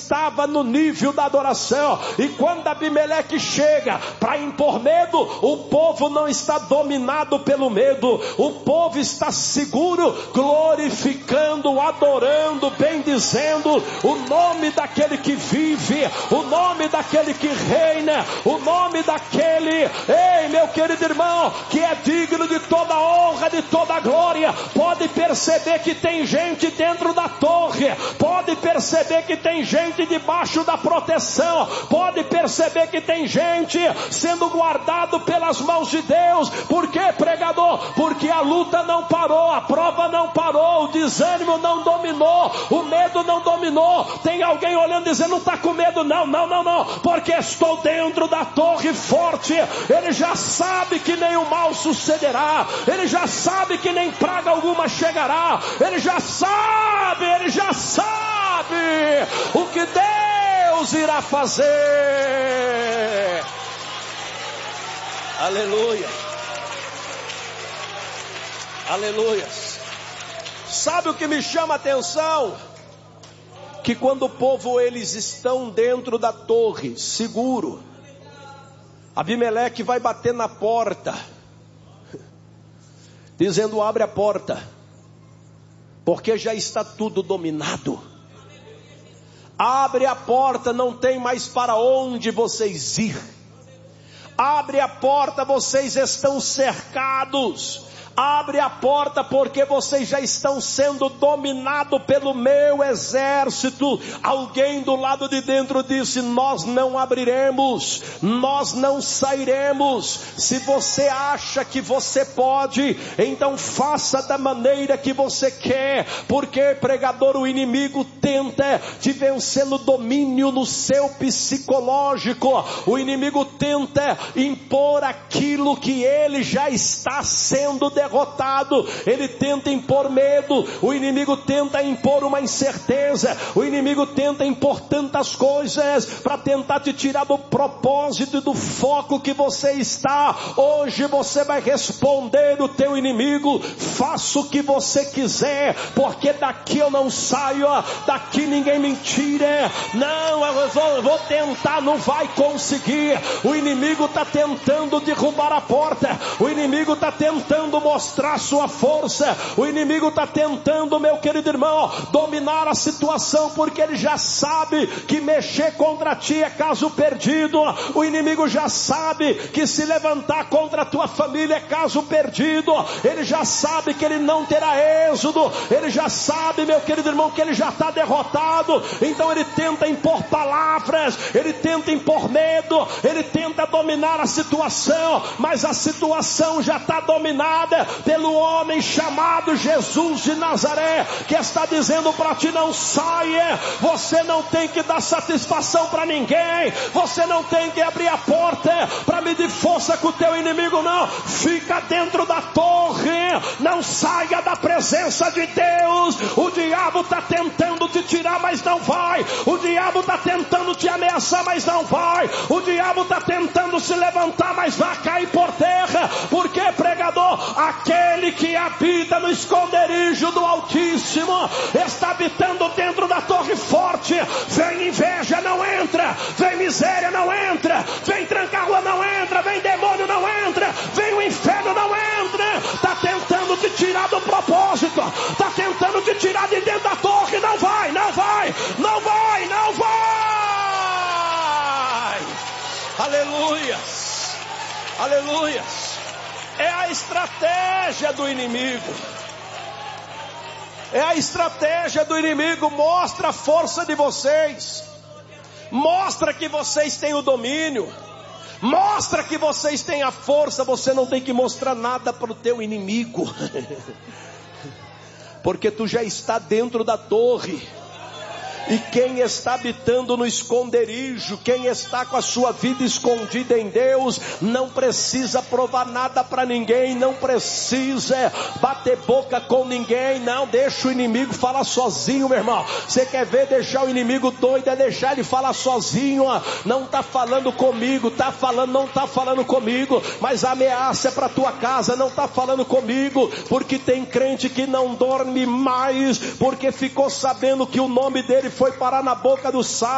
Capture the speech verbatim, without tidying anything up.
estava no nível da adoração. E quando Abimeleque chega para impor medo, o povo não está dominado pelo medo, o povo está seguro, glorificando, adorando, bendizendo o nome daquele que vive, o nome daquele que reina, o nome daquele, ei meu querido irmão, que é digno de toda honra, de toda glória. Pode perceber que tem gente dentro da torre, pode perceber que tem gente debaixo da proteção, pode perceber que tem gente sendo guardado pelas mãos de Deus. Por quê, pregador? Porque a luta não parou, a prova não parou, o desânimo não dominou, o medo não dominou. Tem alguém olhando dizendo, não está com medo? Não, não, não, não, porque estou dentro da torre forte. Ele já sabe que nenhum mal sucederá, ele já sabe que nem praga alguma chegará, ele já sabe, ele já sabe o que Deus irá fazer. Aleluia, aleluia. Sabe o que me chama a atenção? Que quando o povo, eles estão dentro da torre, seguro, Abimeleque vai bater na porta, dizendo, abre a porta, porque já está tudo dominado. Abre a porta, não tem mais para onde vocês ir. Abre a porta, vocês estão cercados. Abre a porta porque vocês já estão sendo dominados pelo meu exército. Alguém do lado de dentro disse, nós não abriremos, nós não sairemos. Se você acha que você pode, então faça da maneira que você quer. Porque, pregador, o inimigo tenta te vencer no domínio no seu psicológico. O inimigo tenta impor aquilo que ele já está sendo derrotado. derrotado, ele tenta impor medo, o inimigo tenta impor uma incerteza, o inimigo tenta impor tantas coisas para tentar te tirar do propósito e do foco que você está. Hoje você vai responder o teu inimigo, faça o que você quiser, porque daqui eu não saio, daqui ninguém me tira. Não, eu vou, eu vou tentar, não vai conseguir. O inimigo está tentando derrubar a porta, o inimigo está tentando mostrar sua força, o inimigo está tentando, meu querido irmão, dominar a situação, porque ele já sabe que mexer contra ti é caso perdido. O inimigo já sabe que se levantar contra a tua família é caso perdido. Ele já sabe que ele não terá êxodo, ele já sabe, meu querido irmão, que ele já está derrotado. Então ele tenta impor palavras, ele tenta impor medo, ele tenta dominar a situação, mas a situação já está dominada pelo homem chamado Jesus de Nazaré, que está dizendo para ti, não saia. Você não tem que dar satisfação para ninguém, você não tem que abrir a porta para medir força com o teu inimigo, não. Fica dentro da torre, não saia da presença de Deus. O diabo está tentando te tirar, mas não vai. O diabo está tentando te ameaçar, mas não vai. O diabo está tentando se levantar, mas vai cair por terra. Porque, pregador, aquele que habita no esconderijo do Altíssimo está habitando dentro da torre forte. Vem inveja, não entra. Vem miséria, não entra. Vem tranca-rua, não entra. Vem demônio, não entra. Vem o inferno, não entra. Está tentando te tirar do propósito, está tentando te tirar de dentro da torre. Não vai, não vai, não vai, não vai. Aleluia, aleluia. É a estratégia do inimigo. É a estratégia do inimigo. Mostra a força de vocês. Mostra que vocês têm o domínio. Mostra que vocês têm a força. Você não tem que mostrar nada para o teu inimigo. Porque tu já está dentro da torre. E quem está habitando no esconderijo, quem está com a sua vida escondida em Deus, não precisa provar nada para ninguém, não precisa bater boca com ninguém, não. Deixa o inimigo falar sozinho, meu irmão. Você quer ver deixar o inimigo doido, é deixar ele falar sozinho. Ó. Não está falando comigo, tá falando, não está falando comigo, mas a ameaça é para tua casa, não está falando comigo, porque tem crente que não dorme mais, porque ficou sabendo que o nome dele foi parar na boca do sapo.